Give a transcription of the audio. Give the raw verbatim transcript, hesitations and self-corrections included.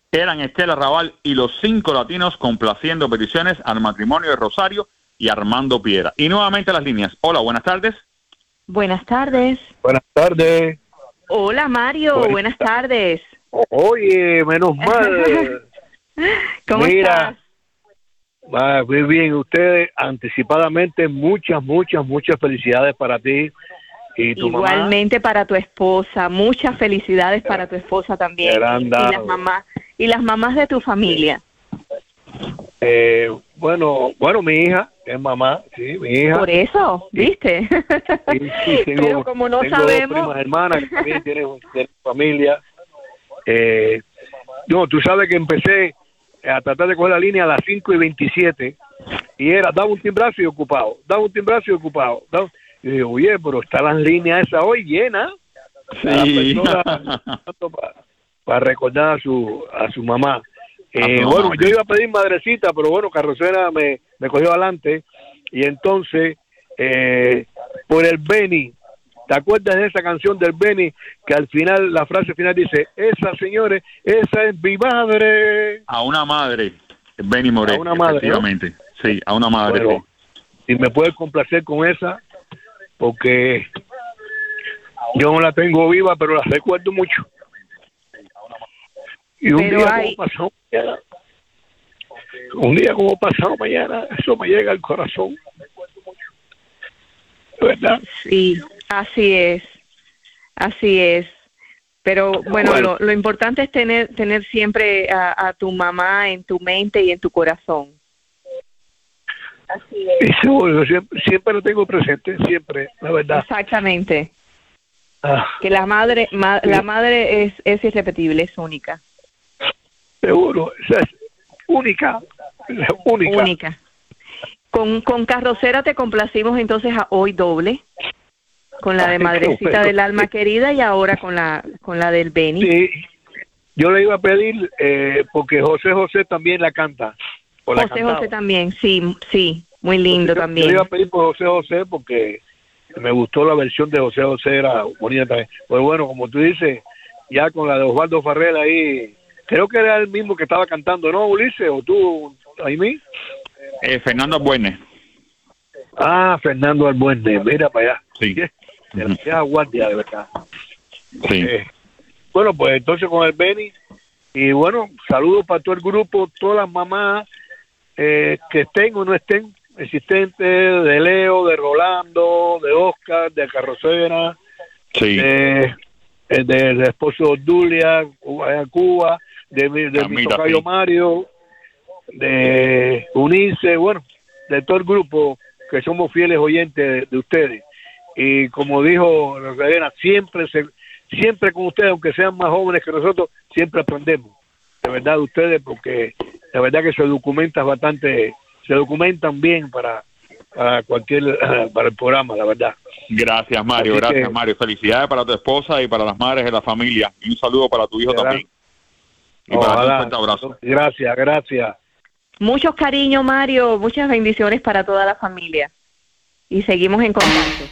Eran Estela Raval y los cinco latinos complaciendo peticiones al matrimonio de Rosario y Armando Piera. Y nuevamente las líneas. Hola, buenas tardes. Buenas tardes. Buenas tardes. Hola, Mario. Buenas, buenas tardes. Oye, menos mal. ¿Cómo Mira, estás? Va muy bien. Ustedes anticipadamente muchas, muchas, muchas felicidades para ti y tu Igualmente mamá. Para tu esposa. Muchas felicidades para tu esposa también. Y, y las mamás y las mamás de tu familia. Eh, bueno, bueno, mi hija es mamá, sí, mi hija. Por eso, ¿viste? Sí, sí, tengo, pero como no tengo sabemos, dos primas hermanas que también tienen, tienen familia. Eh, no, tú sabes que empecé a tratar de coger la línea a las cinco y veintisiete y era, daba un timbrazo y ocupado, daba un timbrazo y ocupado. Daba, y digo, oye, pero están las líneas esas hoy llenas. Sí. Para, para recordar a su, a su mamá. Eh, a bueno, mamá. yo iba a pedir madrecita, pero bueno, Carrocera me, me cogió adelante y entonces eh, por el Beni, ¿te acuerdas de esa canción del Beni que al final, la frase final dice, esa señores, esa es mi madre? A una madre, Beni Moré, a una madre, efectivamente, ¿no? Sí, a una madre. Bueno, si me puedes complacer con esa, porque yo no la tengo viva, pero la recuerdo mucho. Y un pero día hay... como pasado mañana, un día como pasado mañana, eso me llega al corazón, ¿verdad? Sí, así es, así es. Pero bueno, bueno lo, lo importante es tener tener siempre a, a tu mamá en tu mente y en tu corazón. Así es. Eso, siempre, siempre lo tengo presente, siempre, la verdad. Exactamente. Ah, que la madre, ma, la madre es, es irrepetible, es única. Seguro, o sea, es única, única. Única. Con, con Carrocera te complacimos entonces a hoy doble, con la de Ay, Madrecita bueno. del Alma Querida y ahora con la con la del Beni. Sí, yo le iba a pedir eh, porque José José también la canta. O la José cantaba. José también, sí, sí, muy lindo yo, también. Yo le iba a pedir por José José porque me gustó la versión de José José, era bonita también. Pues bueno, como tú dices, ya con la de Osvaldo Farrell ahí, creo que era el mismo que estaba cantando, ¿no, Ulises? ¿O tú, Aimí? Eh, Fernando Albuerne. Ah, Fernando Albuerne, mira para allá. Sí. Ya guardia, de verdad. Sí. Eh, bueno, pues entonces con el Beni, y bueno, saludos para todo el grupo, todas las mamás eh, que estén o no estén existentes, de Leo, de Rolando, de Oscar, de Carrocera, Sí. de, de, del esposo Dulia, Cuba, Cuba de, de, de mi tocayo sí. Mario, de Unice, bueno, de todo el grupo que somos fieles oyentes de, de ustedes. Y como dijo Rosarena, siempre se, siempre con ustedes, aunque sean más jóvenes que nosotros, siempre aprendemos, de verdad, de ustedes, porque la verdad que se documentan bastante, se documentan bien para, para cualquier, para el programa, la verdad. Gracias, Mario, Así gracias, que, Mario. Felicidades para tu esposa y para las madres de la familia. Y un saludo para tu hijo ¿verdad? también. Y para ti un fuerte abrazo. Gracias, gracias. Muchos cariños, Mario, muchas bendiciones para toda la familia. Y seguimos en contacto.